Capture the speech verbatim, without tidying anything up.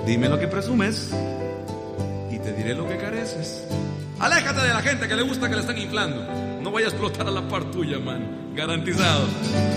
Dime lo que presumes y te diré lo que careces. Aléjate de la gente que le gusta que le están inflando. No vaya a explotar a la par tuya, man. Garantizado.